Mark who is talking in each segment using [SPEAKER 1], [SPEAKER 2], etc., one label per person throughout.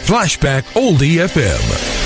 [SPEAKER 1] Flashback Oldie FM.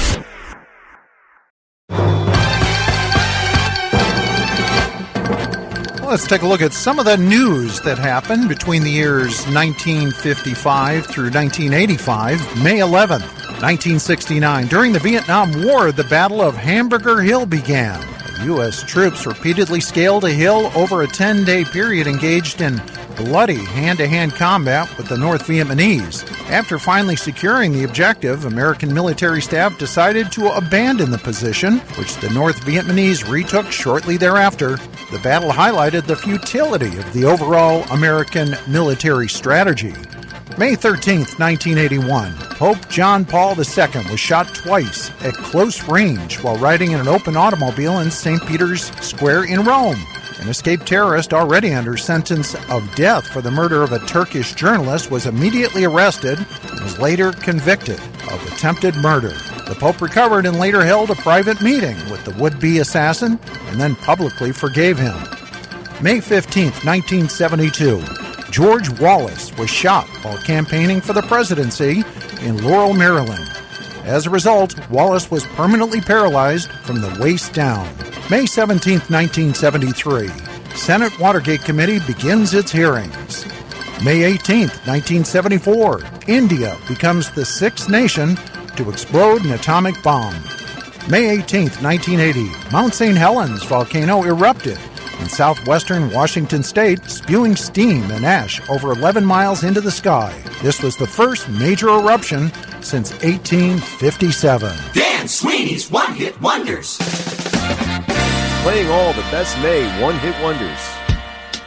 [SPEAKER 2] Let's take a look at some of the news that happened between the years 1955 through 1985. May 11th, 1969. During the Vietnam War, the Battle of Hamburger Hill began. U.S. troops repeatedly scaled a hill over a 10-day period, engaged in bloody hand-to-hand combat with the North Vietnamese. After finally securing the objective, American military staff decided to abandon the position, which the North Vietnamese retook shortly thereafter. The battle highlighted the futility of the overall American military strategy. May 13th, 1981, Pope John Paul II was shot twice at close range while riding in an open automobile in St. Peter's Square in Rome. An escaped terrorist already under sentence of death for the murder of a Turkish journalist was immediately arrested and was later convicted of attempted murder. The Pope recovered and later held a private meeting with the would-be assassin and then publicly forgave him. May 15th, 1972, George Wallace was shot while campaigning for the presidency in Laurel, Maryland. As a result, Wallace was permanently paralyzed from the waist down. May 17, 1973, Senate Watergate Committee begins its hearings. May 18, 1974, India becomes the sixth nation to explode an atomic bomb. May 18, 1980, Mount St. Helens volcano erupted in southwestern Washington state, spewing steam and ash over 11 miles into the sky. This was the first major eruption since 1857.
[SPEAKER 3] Dan Sweeney's One Hit Wonders.
[SPEAKER 4] Playing all the best May one-hit wonders.